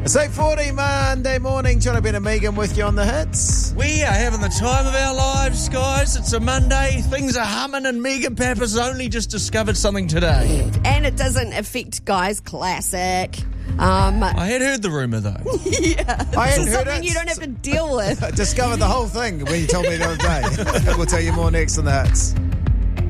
It's 8:40 Monday morning. Johnny Ben and Megan with you on the hits. We are having the time of our lives, guys. It's a Monday. Things are humming, and Megan Pappas only just discovered something today. And it doesn't affect Guys Classic. I had heard the rumour, though. Yeah. I hadn't It's heard something it. you don't have to deal with. I discovered the whole thing when you told me the other day. We'll tell you more next on the hits.